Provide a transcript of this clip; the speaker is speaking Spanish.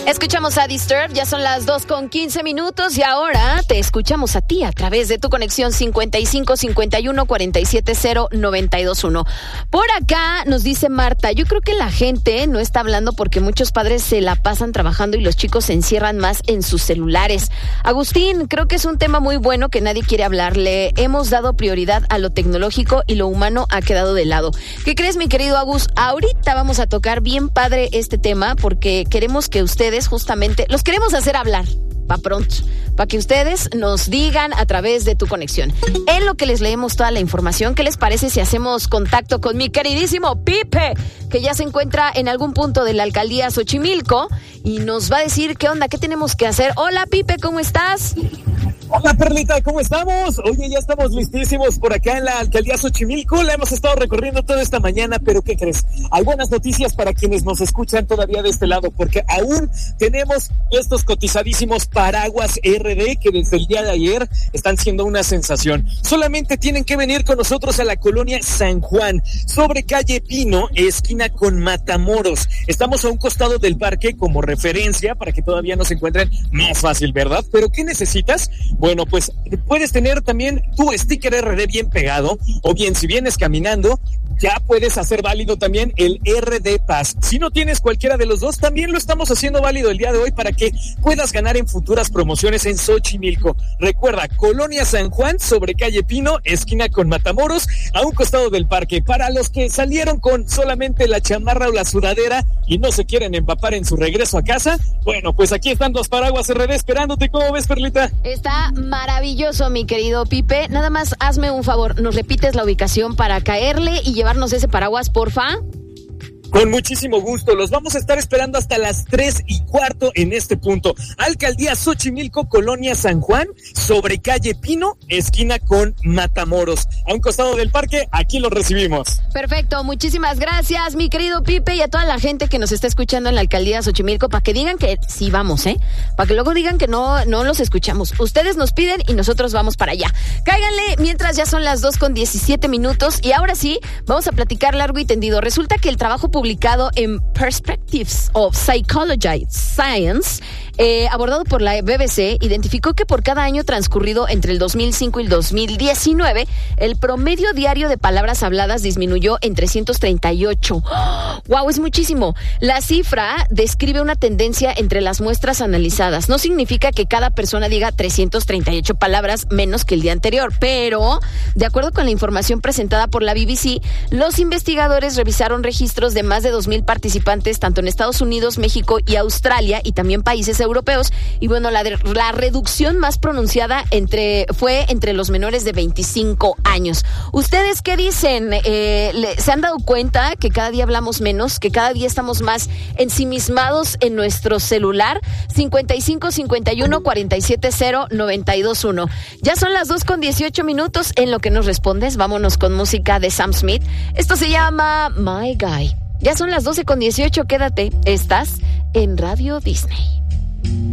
Escuchamos a Disturbed, ya son las 2:15 y ahora te escuchamos a ti a través de tu conexión 55 51 47 0 921. Por acá nos dice Marta, yo creo que la gente no está hablando porque muchos padres se la pasan trabajando y los chicos se encierran más en sus celulares. Agustín, creo que es un tema muy bueno que nadie quiere hablar. Le hemos dado prioridad a lo tecnológico y lo humano ha quedado de lado. ¿Qué crees, mi querido Agus? Ahorita vamos a tocar bien padre este tema porque queremos que ustedes justamente, los queremos hacer hablar, para pronto, para que ustedes nos digan a través de tu conexión. En lo que les leemos toda la información, ¿qué les parece si hacemos contacto con mi queridísimo Pipe, que ya se encuentra en algún punto de la alcaldía Xochimilco y nos va a decir qué onda, qué tenemos que hacer? Hola Pipe, ¿cómo estás? Hola Perlita, ¿cómo estamos? Oye, ya estamos listísimos por acá en la alcaldía Xochimilco, la hemos estado recorriendo toda esta mañana, pero ¿qué crees? Hay buenas noticias para quienes nos escuchan todavía de este lado, porque aún tenemos estos cotizadísimos paraguas RD que desde el día de ayer están siendo una sensación. Solamente tienen que venir con nosotros a la colonia San Juan, sobre calle Pino, esquina con Matamoros. Estamos a un costado del parque como referencia para que todavía nos encuentren más fácil, ¿verdad? ¿Pero qué necesitas? Bueno, pues puedes tener también tu sticker RD bien pegado, o bien si vienes caminando, ya puedes hacer válido también el RD Pass. Si no tienes cualquiera de los dos, también lo estamos haciendo válido el día de hoy para que puedas ganar en futuras promociones en Xochimilco. Recuerda, Colonia San Juan, sobre calle Pino, esquina con Matamoros, a un costado del parque. Para los que salieron con solamente la chamarra o la sudadera y no se quieren empapar en su regreso a casa, bueno, pues aquí están los paraguas RD esperándote. ¿Cómo ves, Perlita? Está maravilloso, mi querido Pipe. Nada más hazme un favor, ¿nos repites la ubicación para caerle y llevarnos ese paraguas, porfa? Con muchísimo gusto, los vamos a estar esperando hasta las 3:15 en este punto. Alcaldía Xochimilco, Colonia San Juan, sobre calle Pino, esquina con Matamoros. A un costado del parque, aquí los recibimos. Perfecto, muchísimas gracias, mi querido Pipe, y a toda la gente que nos está escuchando en la alcaldía Xochimilco, para que digan que sí vamos, para que luego digan que no los escuchamos. Ustedes nos piden y nosotros vamos para allá. Cáiganle mientras ya son las 2:17 y ahora sí, vamos a platicar largo y tendido. Resulta que el trabajo publicado en Perspectives of Psychology Science, abordado por la BBC, identificó que por cada año transcurrido entre el 2005 y el 2019, el promedio diario de palabras habladas disminuyó en 338. ¡Oh! ¡Wow! Es muchísimo. La cifra describe una tendencia entre las muestras analizadas. No significa que cada persona diga 338 palabras menos que el día anterior, pero, de acuerdo con la información presentada por la BBC, los investigadores revisaron registros de más de 2,000 participantes, tanto en Estados Unidos, México y Australia, y también países europeos. Y bueno, la reducción más pronunciada fue entre los menores de 25 años. ¿Ustedes qué dicen? ¿Se han dado cuenta que cada día hablamos menos, que cada día estamos más ensimismados en nuestro celular? 55 51 47 0 921. Ya son las 2:18. En lo que nos respondes, vámonos con música de Sam Smith. Esto se llama My Guy. Ya son las 12:18, quédate, estás en Radio Disney.